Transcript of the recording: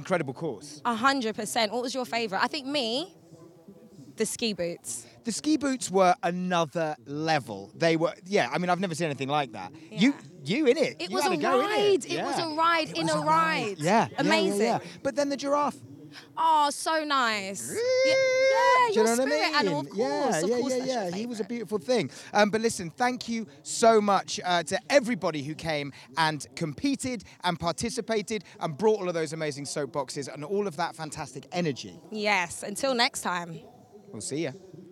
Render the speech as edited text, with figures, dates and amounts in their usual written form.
incredible course. 100%. What was your favourite? I think the ski boots. The ski boots were another level. They were, yeah, I mean, I've never seen anything like that. Yeah. You in it. It You was had a a go in ride. it. It was Yeah. a ride in a ride. Yeah. Amazing. Yeah. But then the giraffe. Oh, so nice. Yeah, Do you your know what I spirit mean? animal, of course. Of course, that's your He was a favourite. beautiful thing. But listen, thank you so much to everybody who came and competed and participated and brought all of those amazing soapboxes and all of that fantastic energy. Yes, until next time. We'll see you.